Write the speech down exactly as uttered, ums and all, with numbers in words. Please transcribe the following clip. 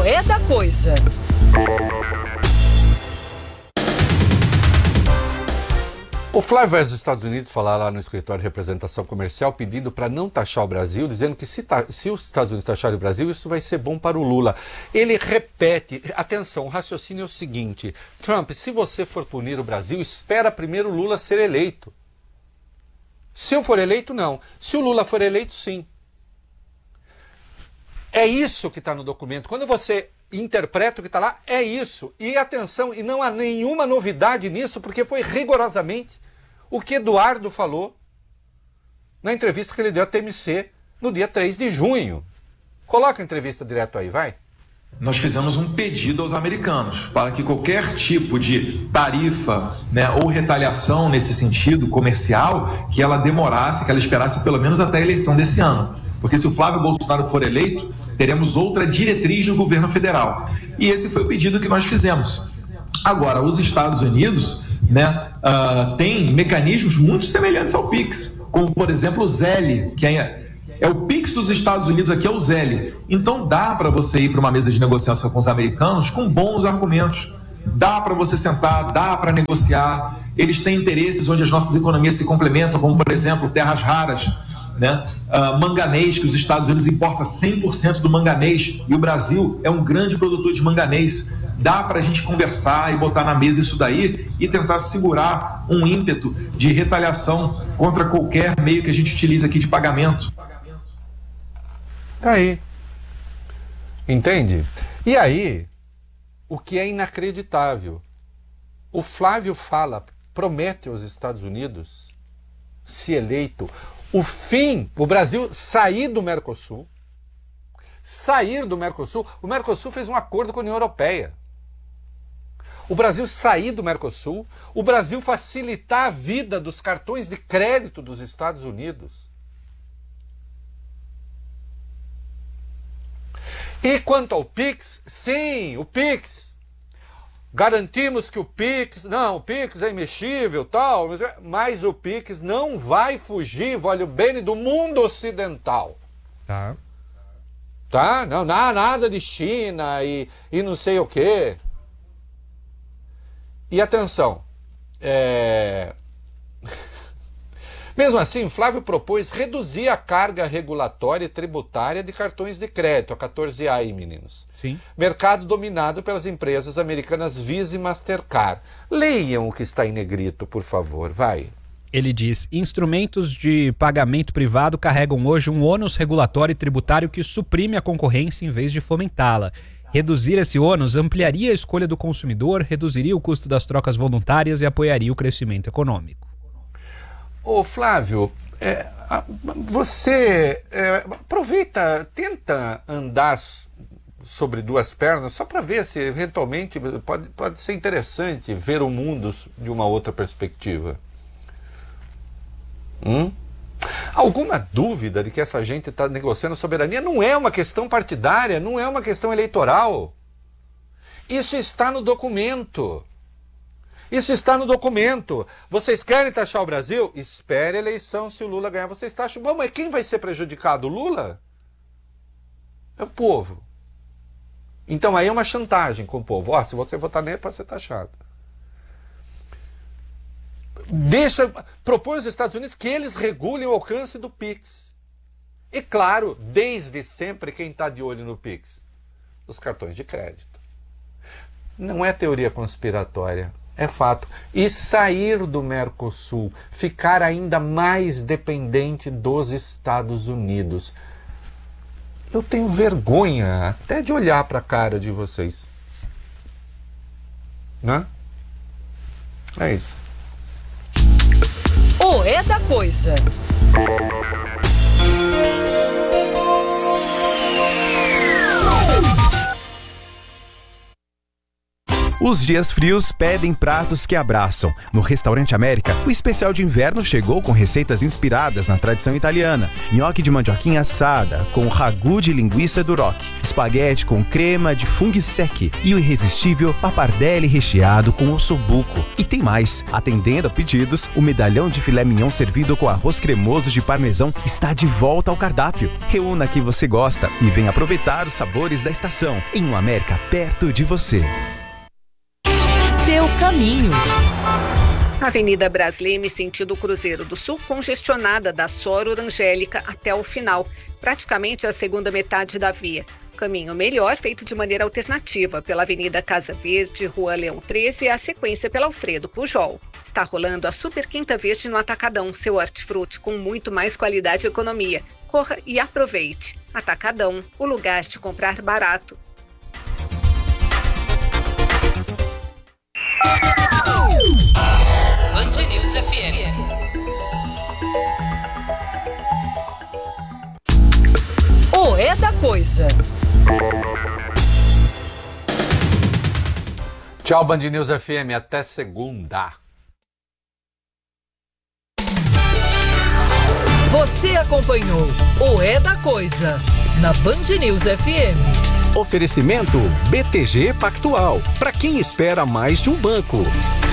É da coisa. O Flávio vai aos Estados Unidos falar lá no escritório de representação comercial pedindo para não taxar o Brasil, dizendo que se, ta- se os Estados Unidos taxarem o Brasil, isso vai ser bom para o Lula. Ele repete, atenção, o raciocínio é o seguinte: Trump, se você for punir o Brasil, espera primeiro o Lula ser eleito. Se eu for eleito, não. Se o Lula for eleito, sim. É isso que está no documento. Quando você interpreta o que está lá, é isso. E atenção, e não há nenhuma novidade nisso, porque foi rigorosamente o que Eduardo falou na entrevista que ele deu à T M C no dia três de junho. Coloca a entrevista direto aí, vai. Nós fizemos um pedido aos americanos para que qualquer tipo de tarifa, né, ou retaliação nesse sentido comercial, que ela demorasse, que ela esperasse pelo menos até a eleição desse ano. Porque se o Flávio Bolsonaro for eleito, teremos outra diretriz do governo federal. E esse foi o pedido que nós fizemos. Agora, os Estados Unidos, né, uh, têm mecanismos muito semelhantes ao Pix, como, por exemplo, o Zelle, que é, é o Pix dos Estados Unidos, aqui é o Zelle. Então dá para você ir para uma mesa de negociação com os americanos com bons argumentos. Dá para você sentar, dá para negociar. Eles têm interesses onde as nossas economias se complementam, como, por exemplo, terras raras, né? Uh, manganês, que os Estados Unidos importam cem por cento do manganês e o Brasil é um grande produtor de manganês. Dá para a gente conversar e botar na mesa isso daí e tentar segurar um ímpeto de retaliação contra qualquer meio que a gente utiliza aqui de pagamento. Tá aí. Entende? E aí, o que é inacreditável, o Flávio fala, promete aos Estados Unidos, se eleito, o fim, o Brasil sair do Mercosul, sair do Mercosul, o Mercosul fez um acordo com a União Europeia. O Brasil sair do Mercosul, o Brasil facilitar a vida dos cartões de crédito dos Estados Unidos. E quanto ao Pix, sim, o Pix. Garantimos que o Pix, não, o Pix é imexível, tal, mas o Pix não vai fugir, olha bem, do mundo ocidental. Tá. Tá? Não, nada de China e, e não sei o quê. E atenção, é... mesmo assim, Flávio propôs reduzir a carga regulatória e tributária de cartões de crédito, a quatorze A aí, meninos. Sim. Mercado dominado pelas empresas americanas Visa e Mastercard. Leiam o que está em negrito, por favor, vai. Ele diz: instrumentos de pagamento privado carregam hoje um ônus regulatório e tributário que suprime a concorrência em vez de fomentá-la. Reduzir esse ônus ampliaria a escolha do consumidor, reduziria o custo das trocas voluntárias e apoiaria o crescimento econômico. Ô Flávio, é, você é, aproveita, tenta andar sobre duas pernas só para ver se eventualmente pode, pode ser interessante ver o mundo de uma outra perspectiva. Hum? Alguma dúvida de que essa gente está negociando soberania? Não é uma questão partidária, não é uma questão eleitoral. Isso está no documento. Isso está no documento. Vocês querem taxar o Brasil? Espere a eleição, se o Lula ganhar, vocês taxam. Bom, mas quem vai ser prejudicado? O Lula? É o povo. Então aí é uma chantagem com o povo. Ó, se você votar nele, pode ser taxado. Deixa, propõe aos Estados Unidos que eles regulem o alcance do Pix. E claro, desde sempre, quem está de olho no Pix? Os cartões de crédito. Não é teoria conspiratória, é fato. E sair do Mercosul, ficar ainda mais dependente dos Estados Unidos. Eu tenho vergonha até de olhar para a cara de vocês. Né? É isso. O É da Coisa. Os dias frios pedem pratos que abraçam. No Restaurante América, o especial de inverno chegou com receitas inspiradas na tradição italiana. Nhoque de mandioquinha assada, com ragu de linguiça Duroc. espaguete com crema de fungo sec e o irresistível pappardelle recheado com ossobuco. E tem mais, atendendo a pedidos, o medalhão de filé mignon servido com arroz cremoso de parmesão está de volta ao cardápio. Reúna quem você gosta e venha aproveitar os sabores da estação em uma América perto de você. Seu caminho. Avenida Brasleme, sentido Cruzeiro do Sul, congestionada da Soro Angélica até o final, praticamente a segunda metade da via. Caminho melhor feito de maneira alternativa pela Avenida Casa Verde, Rua Leão treze e a sequência pela Alfredo Pujol. Está rolando a Super Quinta Verde no Atacadão, seu hortifruti com muito mais qualidade e economia. Corra e aproveite. Atacadão, o lugar de comprar barato. Band News F M. O É da Coisa. Tchau, Band News F M. Até segunda. Você acompanhou o É da Coisa na Band News F M. Oferecimento B T G Pactual. Para quem espera mais de um banco.